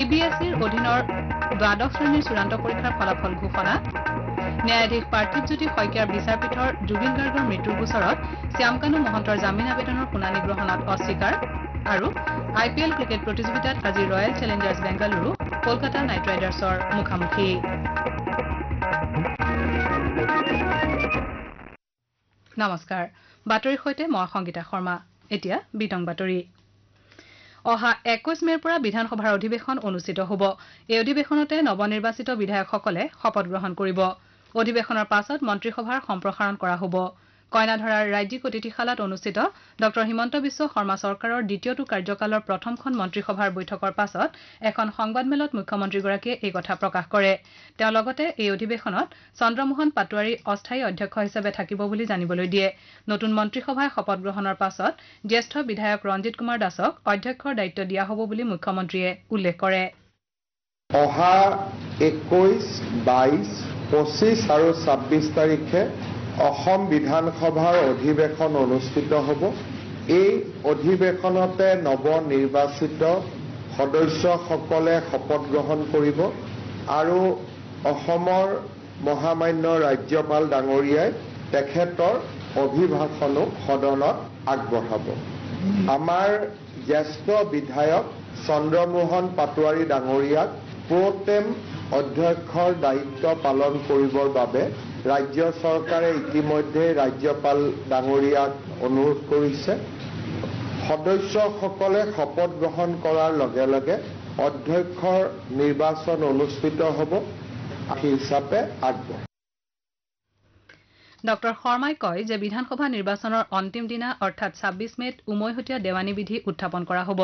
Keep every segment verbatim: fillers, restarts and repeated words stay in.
B S ইৰ অধীনৰ দ্বাদশ শ্ৰেণীৰ চূড়ান্ত পৰীক্ষাৰ ফলাফল ঘোষণা ন্যায়াধীশ পাৰ্থিৱজ্যোতি শইকীয়াৰ বিচাৰপীঠৰ জুবিন গাৰ্গৰ মৃত্যুৰ গোচৰত শ্যামকানু মহন্তৰ জামিন আবেদনৰ শুনানি গ্ৰহণত অস্বীকাৰ আৰু আই পি এল ক্ৰিকেট প্ৰতিযোগিতাত আজি royal Challengers Bengaluru Kolkata night ৰাইডাৰ্ছৰ মুখামুখি নমস্কাৰ বাতৰিৰ সৈতে মই সংগীতা শৰ্মা এতিয়া বিতং বাতৰি অহা একৈশ মেৰ পৰা বিধানসভাৰ অধিৱেশন অনুষ্ঠিত হ'ব এই অধিৱেশনতে নৱনিৰ্বাচিত বিধায়কসকলে শপত গ্ৰহণ কৰিব অধিৱেশনৰ পাছত মন্ত্ৰীসভাৰ সম্প্ৰসাৰণ কৰা হ'ব কইনাধৰাৰ ৰাজ্যিক অতিথিশালাত অনুষ্ঠিত ডঃ হিমন্ত বিশ্ব শৰ্মা চৰকাৰৰ দ্বিতীয়টো কাৰ্যকালৰ প্ৰথমখন মন্ত্ৰীসভাৰ বৈঠকৰ পাছত এখন সংবাদমেলত মুখ্যমন্ত্ৰীগৰাকীয়ে এই কথা প্ৰকাশ কৰে তেওঁ লগতে এই অধিৱেশনত চন্দ্ৰমোহন পাটোৱাৰী অস্থায়ী অধ্যক্ষ হিচাপে থাকিব বুলি জানিবলৈ দিয়ে নতুন মন্ত্ৰীসভাই শপত গ্ৰহণৰ পাছত জ্যেষ্ঠ বিধায়ক ৰঞ্জিত কুমাৰ দাসক অধ্যক্ষৰ দায়িত্ব দিয়া হ'ব বুলি মুখ্যমন্ত্ৰীয়ে উল্লেখ কৰে অহা একৈশ বাইশ পঁচিছ আৰু ছাব্বিছ তাৰিখে অসম বিধানসভাৰ অধিৱেশন অনুষ্ঠিত হ'ব এই অধিৱেশনতে নৱনিৰ্বাচিত সদস্যসকলে শপত গ্ৰহণ কৰিব আৰু অসমৰ মহামান্য ৰাজ্যপাল ডাঙৰীয়াই তেখেতৰ অভিভাষণো সদনত আগবঢ়াব আমাৰ জ্যেষ্ঠ বিধায়ক চন্দ্ৰমোহন পাটোৱাৰী ডাঙৰীয়াক প্ৰটেম অধ্যক্ষৰ দায়িত্ব পালন কৰিবৰ বাবে ৰাজ্য চৰকাৰে ইতিমধ্যে ৰাজ্যপাল ডাঙৰীয়াক অনুৰোধ কৰিছে সদস্যসকলে শপত গ্ৰহণ কৰাৰ লগে লগে অধ্যক্ষৰ নিৰ্বাচন অনুষ্ঠিত হ'ব হিচাপে আগবঢ়াব ডঃ শৰ্মাই কয় যে বিধানসভা নিৰ্বাচনৰ অন্তিম দিনা অৰ্থাৎ ছাব্বিছ মেত উমৈহতীয়া দেৱানী বিধি উত্থাপন কৰা হ'ব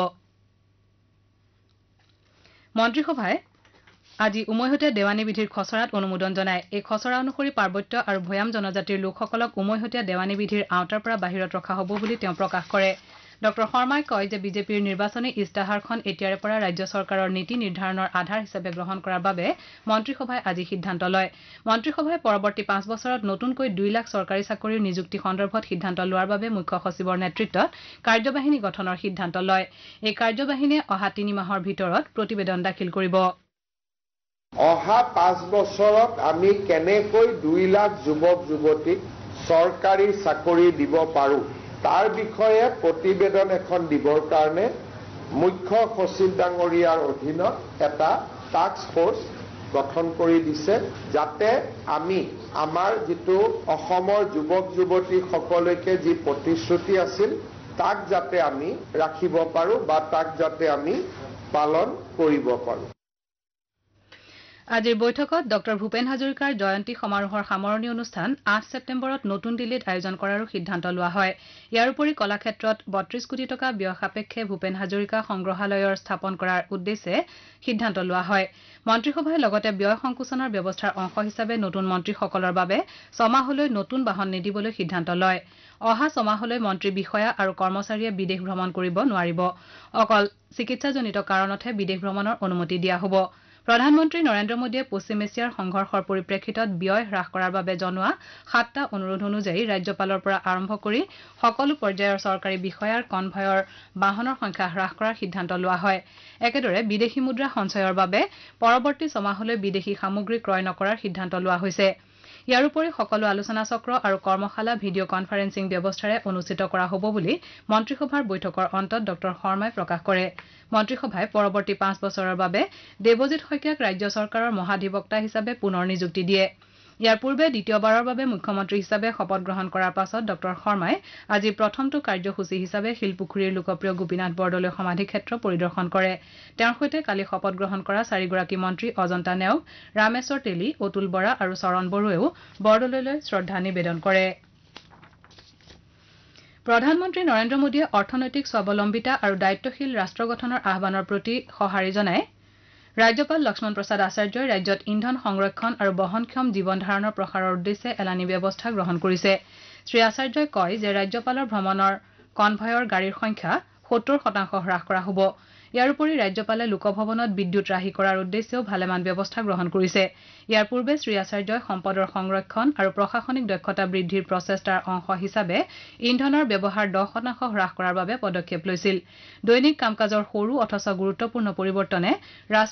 মন্ত্ৰীসভাই আজি উমৈহতীয়া দেৱানী বিধিৰ খচৰাত অনুমোদন জনায় এই খচৰা অনুসৰি পাৰ্বত্য আৰু ভৈয়াম জনজাতিৰ লোকসকলক উমৈহতীয়া দেৱানী বিধিৰ আওতাৰ পৰা বাহিৰত ৰখা হ'ব বুলি তেওঁ প্ৰকাশ কৰে ডঃ শৰ্মাই কয় যে বিজেপিৰ নিৰ্বাচনী ইস্তাহাৰখন এতিয়াৰে পৰা ৰাজ্য চৰকাৰৰ নীতি নিৰ্ধাৰণৰ আধাৰ হিচাপে গ্ৰহণ কৰাৰ বাবে মন্ত্ৰীসভাই আজি সিদ্ধান্ত লয় মন্ত্ৰীসভাই পৰৱৰ্তী পাঁচ বছৰত নতুনকৈ দুই লাখ চৰকাৰী চাকৰিৰ নিযুক্তি সন্দৰ্ভত সিদ্ধান্ত লোৱাৰ বাবে মুখ্য সচিবৰ নেতৃত্বত কাৰ্যবাহিনী গঠনৰ সিদ্ধান্ত লয় এই কাৰ্যবাহিনীয়ে অহা তিনি মাহৰ ভিতৰত প্ৰতিবেদন দাখিল কৰিব অহা পাঁচ বছৰত আমি কেনেকৈ দুই লাখ যুৱক যুৱতীক চৰকাৰী চাকৰি দিব পাৰোঁ তাৰ বিষয়ে প্ৰতিবেদন এখন দিবৰ কাৰণে মুখ্য সচিব ডাঙৰীয়াৰ অধীনত এটা টাস্ক ফৰ্চ গঠন কৰি দিছে যাতে আমি আমাৰ যিটো অসমৰ যুৱক যুৱতীসকলকে যি প্ৰতিশ্ৰুতি আছিল তাক যাতে আমি ৰাখিব পাৰোঁ বা তাক যাতে আমি পালন কৰিব পাৰোঁ আজিৰ বৈঠকত ডঃ ভূপেন হাজৰিকাৰ জয়ন্তী সমাৰোহৰ সামৰণি অনুষ্ঠান আঠ ছেপ্টেম্বৰত নতুন দিল্লীত আয়োজন কৰাৰো সিদ্ধান্ত লোৱা হয় ইয়াৰ উপৰি কলাক্ষেত্ৰত বত্ৰিশ কোটি টকা ব্যয় সাপেক্ষে ভূপেন হাজৰিকা সংগ্ৰহালয়ৰ স্থাপন কৰাৰ উদ্দেশ্যে সিদ্ধান্ত লোৱা হয় মন্ত্ৰীসভাই লগতে ব্যয় সংকোচনৰ ব্যৱস্থাৰ অংশ হিচাপে নতুন মন্ত্ৰীসকলৰ বাবে ছমাহলৈ নতুন বাহন নিদিবলৈ সিদ্ধান্ত লয় অহা ছমাহলৈ মন্ত্ৰী বিষয়া আৰু কৰ্মচাৰীয়ে বিদেশ ভ্ৰমণ কৰিব নোৱাৰিব অকল চিকিৎসাজনিত কাৰণতহে বিদেশ ভ্ৰমণৰ অনুমতি দিয়া হ'ব প্ৰধানমন্ত্ৰী নৰেন্দ্ৰ মোদীয়ে পশ্চিম এছিয়াৰ সংঘৰ্ষৰ পৰিপ্ৰেক্ষিতত ব্যয় হ্ৰাস কৰাৰ বাবে জনোৱা সাতটা অনুৰোধ অনুযায়ী ৰাজ্যপালৰ পৰা আৰম্ভ কৰি সকলো পৰ্যায়ৰ চৰকাৰী বিষয়াৰ কনভয়ৰ বাহনৰ সংখ্যা হ্ৰাস কৰাৰ সিদ্ধান্ত লোৱা হয় একেদৰে বিদেশী মুদ্ৰা সঞ্চয়ৰ বাবে পৰৱৰ্তী ছমাহলৈ বিদেশী সামগ্ৰী ক্ৰয় নকৰাৰ সিদ্ধান্ত লোৱা হৈছে ইয়াৰ উপৰি সকলো আলোচনা চক্ৰ আৰু কৰ্মশালা ভিডিঅ' কনফাৰেন্সিং ব্যৱস্থাৰে অনুষ্ঠিত কৰা হ'ব বুলি মন্ত্ৰীসভাৰ বৈঠকৰ অন্তত ডঃ শৰ্মাই প্ৰকাশ কৰে মন্ত্ৰীসভাই পৰৱৰ্তী পাঁচ বছৰৰ বাবে দেৱজিৎ শইকীয়াক ৰাজ্য চৰকাৰৰ মহাধিবক্তা হিচাপে পুনৰ নিযুক্তি দিয়ে ইয়াৰ পূৰ্বে দ্বিতীয়বাৰৰ বাবে মুখ্যমন্ত্ৰী হিচাপে শপত গ্ৰহণ কৰাৰ পাছত ডঃ শৰ্মাই আজি প্ৰথমটো কাৰ্যসূচী হিচাপে শিলপুখুৰীৰ লোকপ্ৰিয় গোপীনাথ বৰদলৈ সমাধি ক্ষেত্ৰ পৰিদৰ্শন কৰে তেওঁৰ সৈতে কালি শপত গ্ৰহণ কৰা চাৰিগৰাকী মন্ত্ৰী অজন্তা নেওগ ৰামেশ্বৰ তেলী অতুল বৰা আৰু চৰণ বড়োৱেও বৰদলৈলৈ শ্ৰদ্ধা নিবেদন কৰে প্ৰধানমন্ত্ৰী নৰেন্দ্ৰ মোদীয়ে অৰ্থনৈতিক স্বাৱলম্বিতা আৰু দায়িত্বশীল ৰাষ্ট্ৰ গঠনৰ আহ্বানৰ প্ৰতি সঁহাৰি জনাই ৰাজ্যপাল লক্ষ্মণ প্ৰসাদ আচাৰ্যই ৰাজ্যত ইন্ধন সংৰক্ষণ আৰু বহনক্ষম জীৱন ধাৰণৰ প্ৰসাৰৰ উদ্দেশ্যে এলানি ব্যৱস্থা গ্ৰহণ কৰিছে শ্ৰী আচাৰ্যই কয় যে ৰাজ্যপালৰ ভ্ৰমণৰ কনভয়ৰ গাড়ীৰ সংখ্যা সত্তৰ শতাংশ হ্ৰাস কৰা হ'ব ইয়াৰ উপৰি ৰাজ্যপালে লোকভৱনত বিদ্যুৎ ৰাহি কৰাৰ উদ্দেশ্যেও ভালেমান ব্যৱস্থা গ্ৰহণ কৰিছে ইয়াৰ পূৰ্বে শ্ৰী আচাৰ্যই সম্পদৰ সংৰক্ষণ আৰু প্ৰশাসনিক দক্ষতা বৃদ্ধিৰ প্ৰচেষ্টাৰ অংশ হিচাপে ইন্ধনৰ ব্যৱহাৰ দহ শতাংশ হ্ৰাস কৰাৰ বাবে পদক্ষেপ লৈছিল দৈনিক কাম কাজৰ সৰু অথচ গুৰুত্বপূৰ্ণ পৰিৱৰ্তনে